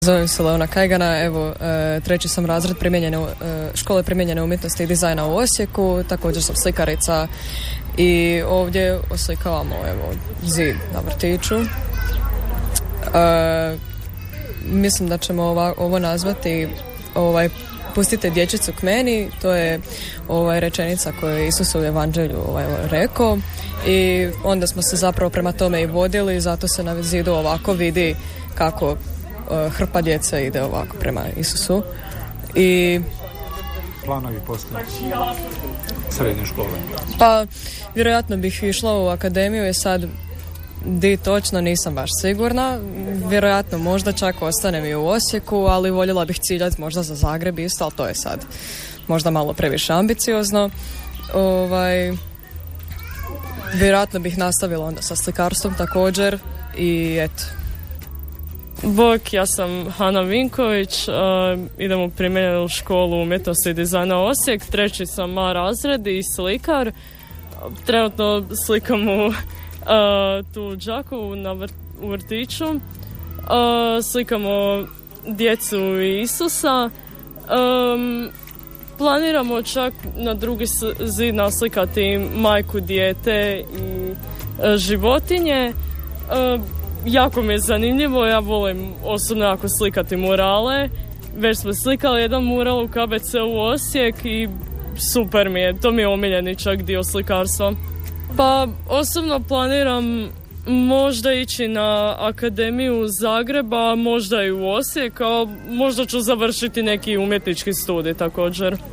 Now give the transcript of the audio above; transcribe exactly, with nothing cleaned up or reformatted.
Zovem se Leona Kajgana, evo treći sam razred primijenjene, škole primijenjene umjetnosti i dizajna u Osijeku, također sam slikarica i ovdje oslikavamo evo, zid na vrtiću. E, mislim da ćemo ova, ovo nazvati ovaj, pustite dječicu k meni, to je ovaj, rečenica koju je Isus u evanđelju ovaj, rekao i onda smo se zapravo prema tome i vodili, zato se na zidu ovako vidi kako hrpa djece ide ovako prema Isusu. I planovi poslije srednje škole? Pa, vjerojatno bih išla u akademiju i sad di točno nisam baš sigurna. Vjerojatno možda čak ostanem i u Osijeku, ali voljela bih ciljati možda za Zagreb isto, ali to je sad možda malo previše ambiciozno. Ovaj, vjerojatno bih nastavila onda sa slikarstvom također i eto. Bok, ja sam Hana Vinković, uh, idem u primijenjenu školu umjetnosti i dizajna Osijek, treći sam A razred i slikar. Trenutno slikam u uh, tu u Đakovu na vrt, u vrtiću. Uh, slikamo djecu i Isusa. Um, planiramo čak na drugi zid naslikati majku, dijete i uh, životinje. Uh, Jako mi je zanimljivo, ja volim osobno jako slikati murale. Već smo slikali jedan mural u K B C u Osijek i super mi je, to mi je omiljeni čak dio slikarstva. Pa osobno planiram možda ići na akademiju Zagreba, možda i u Osijek, a možda ću završiti neki umjetnički studij također.